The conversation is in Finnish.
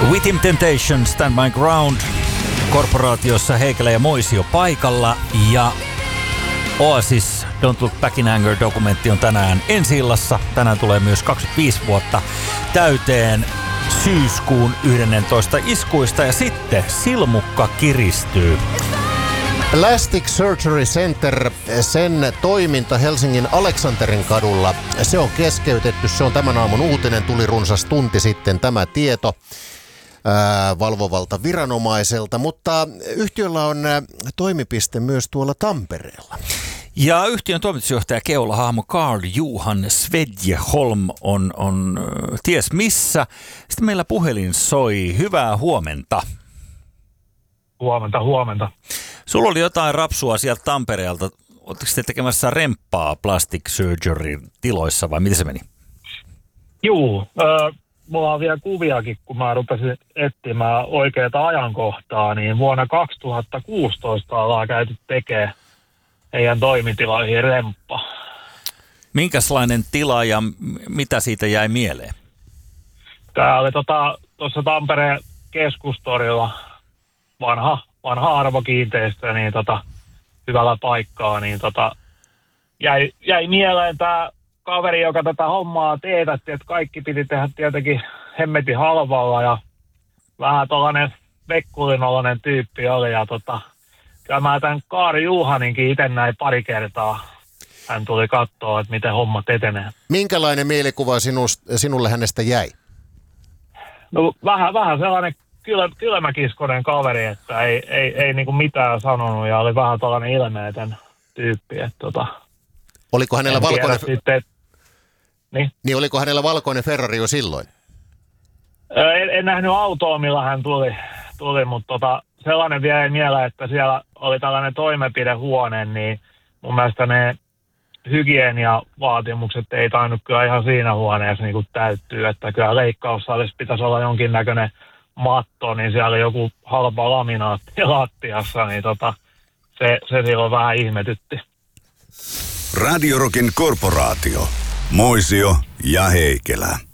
Within Temptation, Stand My Ground. Korporaatiossa Heikelä ja Moisio paikalla. Ja Oasis, Don't Look Back in Anger -dokumentti on tänään ensi-illassa. Tänään tulee myös 25 vuotta täyteen syyskuun 11 iskuista. Ja sitten silmukka kiristyy. Plastic Surgery Center, sen toiminta Helsingin Aleksanterin kadulla, se on keskeytetty. Se on tämän aamun uutinen, tuli runsas tunti sitten tämä tieto valvovalta viranomaiselta, mutta yhtiöllä on toimipiste myös tuolla Tampereella. Ja yhtiön toimitusjohtaja keulahahmo Carl-Johan Svedjeholm on ties missä. Sitten meillä puhelin soi. Hyvää huomenta. Huomenta. Sulla oli jotain rapsua sieltä Tampereelta. Oletteko te tekemässä remppaa Plastic Surgery tiloissa vai miten se meni? Juu, mulla on vielä kuviakin, kun mä rupesin etsimään oikeaa ajankohtaa, niin vuonna 2016 ollaan käyty tekemään heidän toimitiloihin remppa. Minkälainen tila ja mitä siitä jäi mieleen? Tää oli tuossa Tampereen keskustorilla vanha arvokiinteistö, niin hyvällä paikkaa, niin jäi mieleen tämä kaveri, joka tätä hommaa teetätti, että kaikki piti tehdä tietenkin hemmetin halvalla ja vähän tuollainen vekkulinoloinen tyyppi oli ja kyllä mä tämän Kaari Juhaninkin itse näin pari kertaa. Hän tuli katsoa, että miten hommat etenee. Minkälainen mielikuva sinulle hänestä jäi? No vähän sellainen kylmäkiskoinen kaveri, että ei niinku mitään sanonut ja oli vähän tällainen ilmeetön tyyppi. Että oliko hänellä valkoinen... Niin, oliko hänellä valkoinen Ferrari jo silloin? En nähnyt autoa, millä hän tuli mutta sellainen vielä ei mieleen, että siellä oli tällainen toimenpidehuone, niin mun mielestä ne hygieniavaatimukset ei tainnut kyllä ihan siinä huoneessa niin kuin täyttyy, että kyllä leikkaussalissa pitäisi olla jonkinnäköinen matto, niin siellä oli joku halpa laminaatti lattiassa, niin se silloin vähän ihmetytti. Radio Rockin korporaatio, Moisio ja Heikelä.